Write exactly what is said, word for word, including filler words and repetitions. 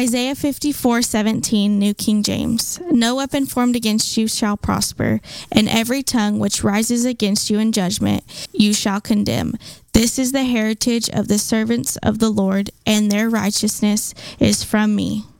Isaiah fifty-four seventeen, New King James. No weapon formed against you shall prosper, and every tongue which rises against you in judgment you shall condemn. This is the heritage of the servants of the Lord, and their righteousness is from me.